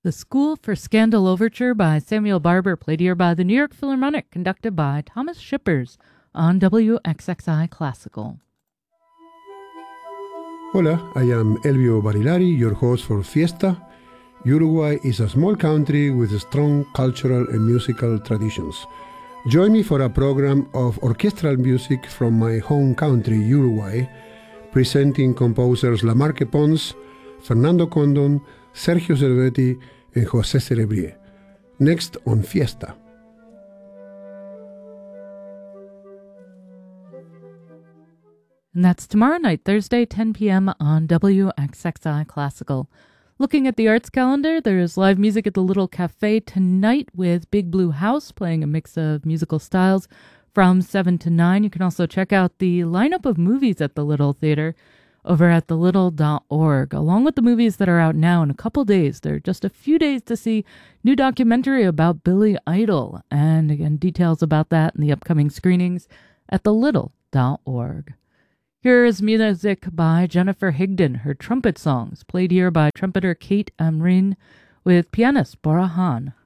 The School for Scandal Overture by Samuel Barber, played here by the New York Philharmonic, conducted by Thomas Shippers on WXXI Classical. Hola, I am Elvio Barilari, your host for Fiesta. Uruguay is a small country with strong cultural and musical traditions. Join me for a program of orchestral music from my home country, Uruguay, presenting composers Lamarque Pons, Fernando Condon, Sergio Cervetti, and José Cerebrier. Next on Fiesta. And that's tomorrow night, Thursday, 10 p.m. on WXXI Classical. Looking at the arts calendar, there is live music at the Little Cafe tonight with Big Blue House playing a mix of musical styles from 7 to 9. You can also check out the lineup of movies at the Little Theater over at thelittle.org, along with the movies that are out now in a couple days. There are just a few days to see new documentary about Billy Idol, and again, details about that in the upcoming screenings at thelittle.org. Here is music by Jennifer Higdon, her trumpet songs, played here by trumpeter Kate Amrin with pianist Bora Han.